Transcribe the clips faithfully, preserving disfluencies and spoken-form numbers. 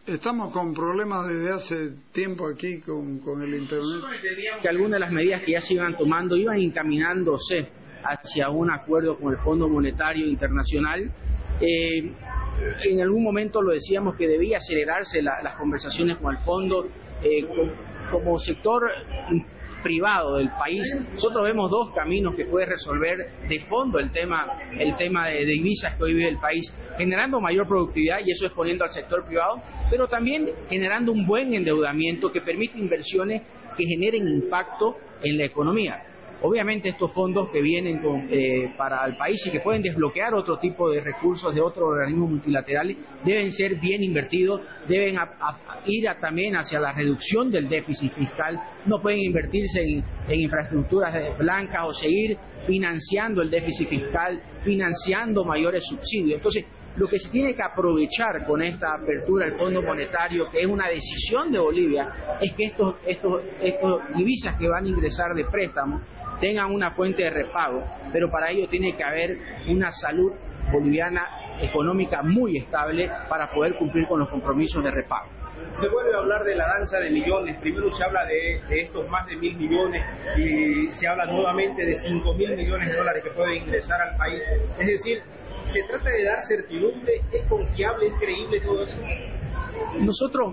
Estamos con problemas desde hace tiempo aquí con, con el Internet. Que algunas de las medidas que ya se iban tomando iban encaminándose hacia un acuerdo con el Fondo Monetario Internacional. Eh, en algún momento lo decíamos que debía acelerarse la, las conversaciones con el fondo. Eh, con, como sector privado del país, nosotros vemos dos caminos que puede resolver de fondo el tema el tema de, de divisas que hoy vive el país, generando mayor productividad, y eso exponiendo al sector privado, pero también generando un buen endeudamiento que permite inversiones que generen impacto en la economía. Obviamente estos fondos que vienen con, eh, para el país y que pueden desbloquear otro tipo de recursos de otros organismos multilaterales deben ser bien invertidos, deben a, a, ir a, también hacia la reducción del déficit fiscal, no pueden invertirse en, en infraestructuras blancas o seguir financiando el déficit fiscal, financiando mayores subsidios. Entonces, lo que se tiene que aprovechar con esta apertura del Fondo Monetario, que es una decisión de Bolivia, es que estos, estos, estos divisas que van a ingresar de préstamo tengan una fuente de repago, pero para ello tiene que haber una salud boliviana económica muy estable para poder cumplir con los compromisos de repago. Se vuelve a hablar de la danza de millones. Primero se habla de, de estos más de mil millones y se habla nuevamente de cinco mil millones de dólares que pueden ingresar al país. Es decir, se trata de dar certidumbre. ¿Es confiable, es creíble todo esto? Nosotros,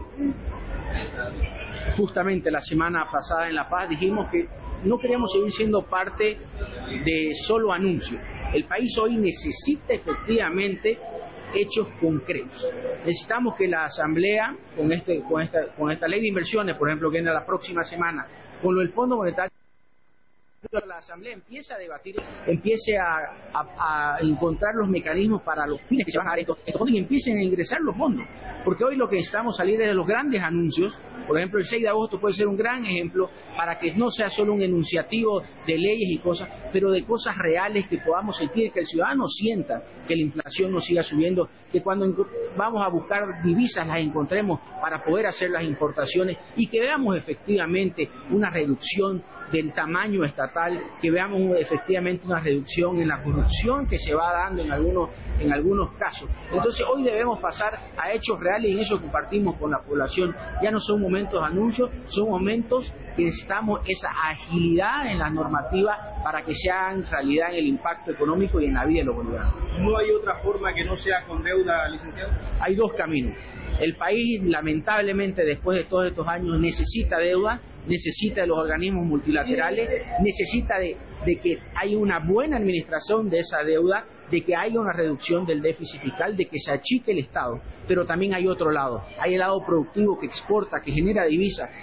justamente la semana pasada en La Paz, dijimos que no queríamos seguir siendo parte de solo anuncios. El país hoy necesita efectivamente hechos concretos. Necesitamos que la Asamblea, con este, con esta, con esta ley de inversiones, por ejemplo, que viene la próxima semana, con lo del Fondo Monetario, la Asamblea empiece a debatir, empiece a, a, a encontrar los mecanismos para los fines que se van a dar estos, estos fondos y empiecen a ingresar los fondos. Porque hoy lo que necesitamos salir es de los grandes anuncios. Por ejemplo, el seis de agosto puede ser un gran ejemplo para que no sea solo un enunciativo de leyes y cosas, pero de cosas reales que podamos sentir, que el ciudadano sienta que la inflación no siga subiendo, que cuando vamos a buscar divisas las encontremos para poder hacer las importaciones y que veamos efectivamente una reducción del tamaño estatal, que veamos efectivamente una reducción en la corrupción que se va dando en algunos en algunos casos. Entonces hoy debemos pasar a hechos reales y en eso compartimos con la población. Ya no son momentos de anuncios, son momentos que necesitamos esa agilidad en las normativas para que se hagan realidad en el impacto económico y en la vida de los bolivianos. ¿No hay otra forma que no sea con deuda, licenciado? Hay dos caminos. El país, lamentablemente, después de todos estos años, necesita deuda, necesita de los organismos multilaterales, necesita de, de que haya una buena administración de esa deuda, de que haya una reducción del déficit fiscal, de que se achique el Estado. Pero también hay otro lado, hay el lado productivo que exporta, que genera divisas,